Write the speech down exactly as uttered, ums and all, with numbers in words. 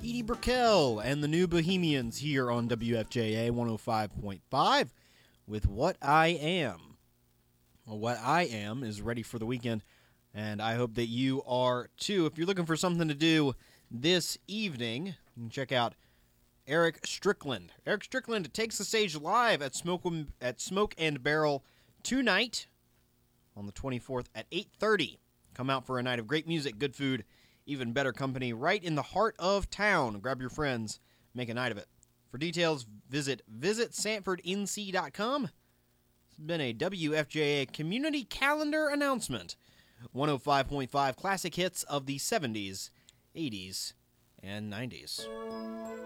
Edie Brickell and the New Bohemians here on W F J A one oh five point five with What I Am. Well, What I Am is ready for the weekend, and I hope that you are too. If you're looking for something to do this evening, you can check out Eric Strickland. Eric Strickland takes the stage live at Smoke, at Smoke and Barrel tonight on the twenty-fourth at eight thirty. Come out for a night of great music, good food, even better company right in the heart of town. Grab your friends, make a night of it. For details, visit visit sanford n c dot com. It's been a W F J A community calendar announcement. one oh five point five classic hits of the seventies, eighties, and nineties.